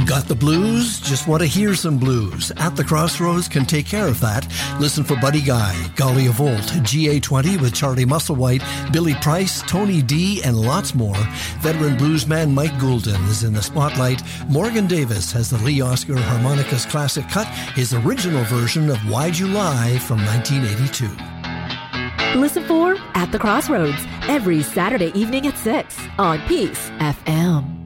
Got the blues? Just want to hear some blues? At the Crossroads can take care of that. Listen for Buddy Guy, Golly of Old, GA20 with Charlie Musselwhite, Billy Price, Tony D, and lots more. Veteran bluesman Mike Goulden is in the spotlight. Morgan Davis has the Lee Oscar Harmonicas classic cut, his original version of Why'd You Lie from 1982. Listen for At the Crossroads every Saturday evening at 6 on Peace FM.